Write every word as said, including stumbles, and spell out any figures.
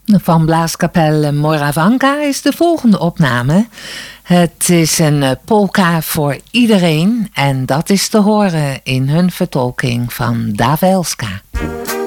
Van Blaaskapel Moravanka is de volgende opname. Het is een polka voor iedereen en dat is te horen in hun vertolking van Dawelska.